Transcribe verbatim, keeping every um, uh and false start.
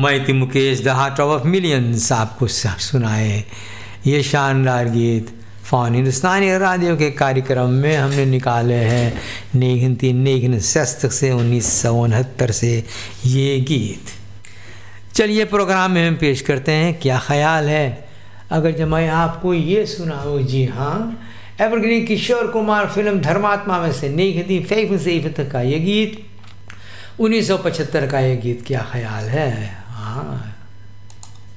मैं थी Mukesh the heart of millions आपको सुनाए ये शानदार गीत फ़ौन हिंदुस्तानी रेडियो के कार्यक्रम में हमने निकाले हैं नेघनती नेघन शस्त्र से उन्नीस सौ उनहत्तर से ये गीत। चलिए प्रोग्राम में हम पेश करते हैं क्या ख्याल है अगर जब मैं आपको ये सुनाऊँ। जी हाँ, एवरग्रीन किशोर कुमार फिल्म धर्मात्मा में से नेघनती फैफ सैफ का ये गीत उन्नीस सौ पचहत्तर का ये गीत क्या ख्याल है। हाँ